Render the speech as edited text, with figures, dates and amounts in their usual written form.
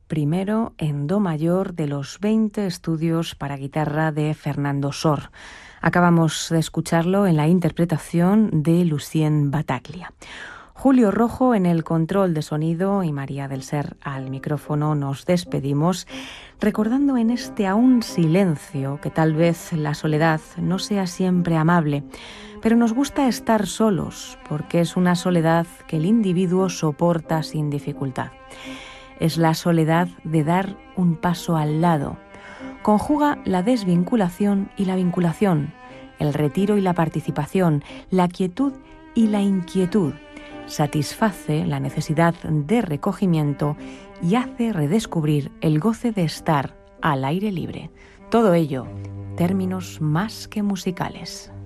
primero en do mayor de los 20 estudios para guitarra de Fernando Sor. Acabamos de escucharlo en la interpretación de Lucien Battaglia. Julio Rojo en el control de sonido y María del Ser al micrófono. Nos despedimos recordando en este aún silencio que tal vez la soledad no sea siempre amable, pero nos gusta estar solos porque es una soledad que el individuo soporta sin dificultad. Es la soledad de dar un paso al lado. Conjuga la desvinculación y la vinculación, el retiro y la participación, la quietud y la inquietud. Satisface la necesidad de recogimiento y hace redescubrir el goce de estar al aire libre. Todo ello, términos más que musicales.